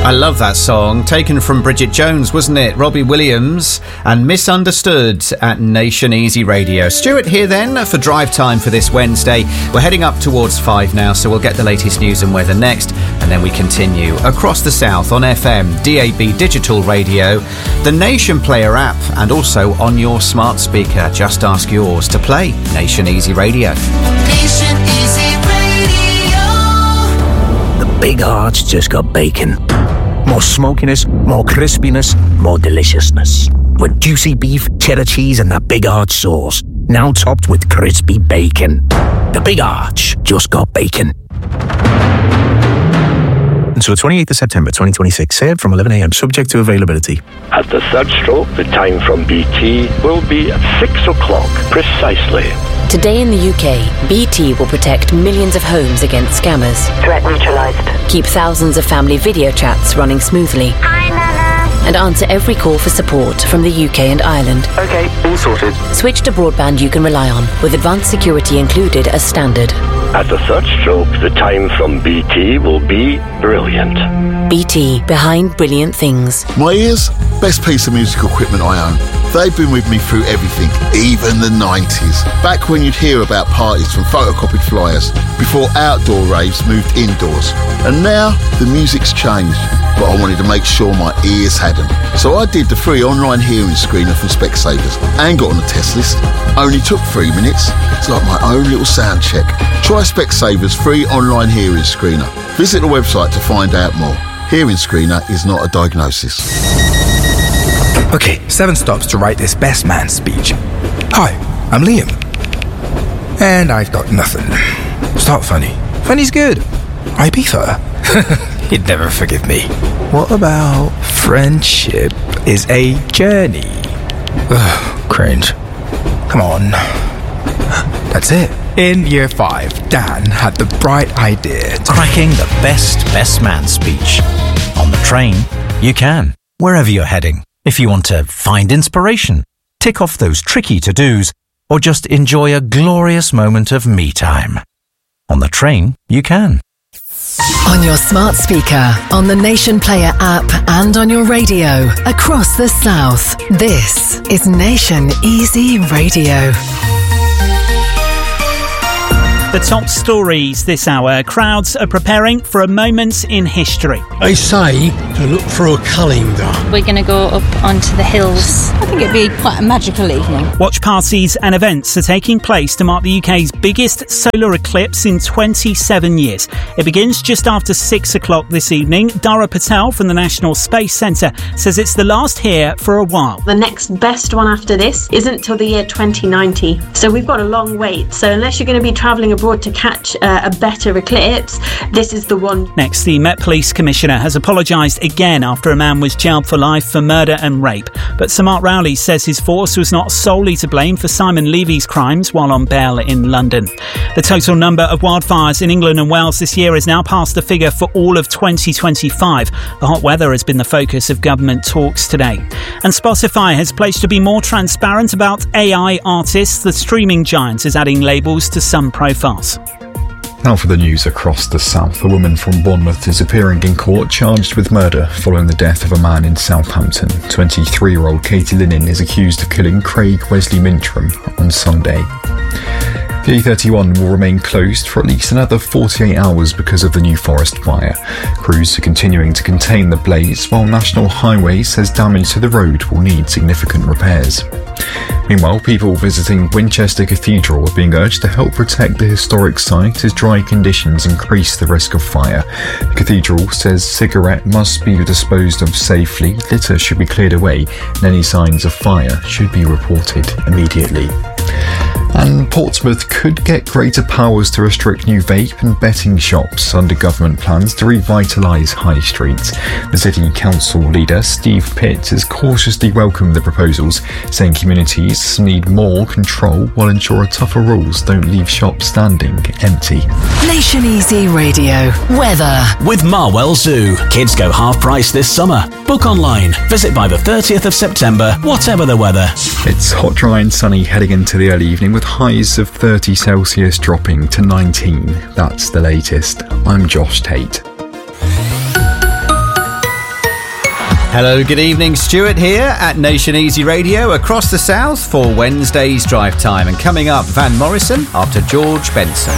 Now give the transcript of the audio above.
I love that song, taken from Bridget Jones, wasn't it? Robbie Williams and Misunderstood at Nation Easy Radio. Stuart here then for Drive Time for this Wednesday. We're heading up towards 5 now, so we'll get the latest news and weather next, and then we continue across the south on FM, DAB digital radio, the Nation Player app, and also on your smart speaker. Just ask yours to play Nation Easy Radio. Nation Easy Radio. The Big Arch just got bacon. More smokiness, more crispiness, more deliciousness. With juicy beef, cheddar cheese and that Big Arch sauce. Now topped with crispy bacon. The Big Arch just got bacon. Until the 28th of September 2026, served from 11 a.m, subject to availability. At the third stroke, the time from BT will be at 6 o'clock precisely. Today in the UK, BT will protect millions of homes against scammers. Threat neutralised. Keep thousands of family video chats running smoothly. Hi, Nana. And answer every call for support from the UK and Ireland. Okay, all sorted. Switch to broadband you can rely on, with advanced security included as standard. At the third stroke, the time from BT will be brilliant. BT, behind brilliant things. My ears, best piece of musical equipment I own. They've been with me through everything, even the 90s. Back when you'd hear about parties from photocopied flyers, before outdoor raves moved indoors. And now, the music's changed, but I wanted to make sure my ears hadn't. So I did the free online hearing screener from Specsavers and got on the test list. Only took 3 minutes. It's like my own little sound check. Try Specsavers free online hearing screener. Visit the website to find out more. Hearing screener is not a diagnosis. Okay, 7 stops to write this best man speech. Hi, I'm Liam. And I've got nothing. Start funny. Funny's good. Ibiza. He'd never forgive me. What about friendship is a journey? Ugh, cringe. Come on. That's it. In year 5, Dan had the bright idea to cracking the best man speech. On the train, you can, wherever you're heading. If you want to find inspiration, tick off those tricky to-dos, or just enjoy a glorious moment of me time. On the train, you can. On your smart speaker, on the Nation Player app, and on your radio across the south. This is Nation Easy Radio. The top stories this hour. Crowds are preparing for a moment in history. I say to look for a calendar. We're going to go up onto the hills. I think it'd be quite a magical evening. Watch parties and events are taking place to mark the UK's biggest solar eclipse in 27 years. It begins just after 6 o'clock this evening. Dara Patel from the National Space Centre says it's the last here for a while. The next best one after this isn't till the year 2090. So we've got a long wait. So unless you're going to be travelling abroad to catch a better eclipse, this is the one. Next, the Met Police Commissioner has apologised again after a man was jailed for life for murder and rape. But Sir Mark Rowley says his force was not solely to blame for Simon Levy's crimes while on bail in London. The total number of wildfires in England and Wales this year has now passed the figure for all of 2025. The hot weather has been the focus of government talks today. And Spotify has pledged to be more transparent about AI artists. The streaming giant is adding labels to some profiles. Now for the news across the south. A woman from Bournemouth is appearing in court charged with murder following the death of a man in Southampton. 23-year-old Katie Linnan is accused of killing Craig Wesley Mintram on Sunday. The A31 will remain closed for at least another 48 hours because of the New Forest fire. Crews are continuing to contain the blaze, while National Highway says damage to the road will need significant repairs. Meanwhile, people visiting Winchester Cathedral are being urged to help protect the historic site as dry conditions increase the risk of fire. The cathedral says cigarette must be disposed of safely, litter should be cleared away, and any signs of fire should be reported immediately. And Portsmouth could get greater powers to restrict new vape and betting shops under government plans to revitalise high streets. The City Council leader, Steve Pitt, has cautiously welcomed the proposals, saying communities need more control while ensuring tougher rules don't leave shops standing empty. Nation Easy Radio. Weather. With Marwell Zoo. Kids go half price this summer. Book online. Visit by the 30th of September, whatever the weather. It's hot, dry and sunny heading into the early evening with highs of 30 Celsius dropping to 19. That's the latest. I'm Josh Tate. Hello, good evening. Stuart here at Nation Easy Radio across the south for Wednesday's drive time. And coming up, Van Morrison after George Benson.